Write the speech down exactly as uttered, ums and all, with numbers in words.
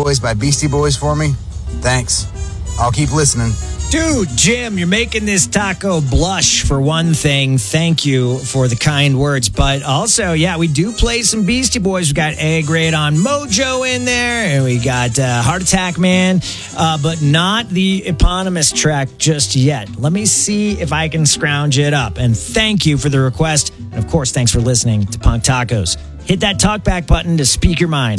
Boys by Beastie Boys for me? Thanks. I'll keep listening. Dude, Jim, you're making this taco blush for one thing. Thank you for the kind words. But also, yeah, we do play some Beastie Boys. We got Egg Raid on Mojo in there, and we got uh, Heart Attack Man, uh, but not the eponymous track just yet. Let me see if I can scrounge it up. And thank you for the request. And of course, thanks for listening to Punk Tacos. Hit that talkback button to speak your mind.